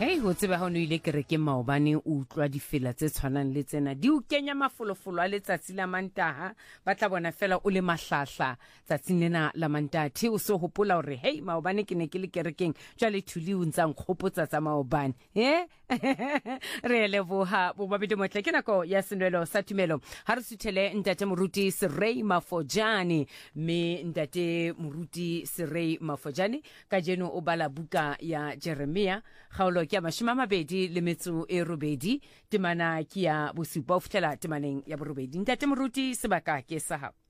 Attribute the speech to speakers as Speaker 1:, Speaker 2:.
Speaker 1: Hey, ho tseba ha o ile kereke maobane o utlwa difela tse tshwanang le tsena di o kenya mafolofolo a letsatsi la Mantaha ba tla bona fela o le mahlahla tsatsing lena la Mantaha the o so hopola hore hey maobane ke ne ke le kerekeng jwale thuli o ntsa nkgopotsa tsa maobane re leboha bo babedi motle ke nako ya senwelo sa tumelo ha re suthele ntate moruti Serei Mafojane me ntate moruti Serei Mafojane ka jeno o bala buka ya Jeremia kgaolo ke mashima mabedi le metso e robedi temana ke ya bosupa o fitela temaneng ya borobedi ntate moruti sebaka ke sa hao.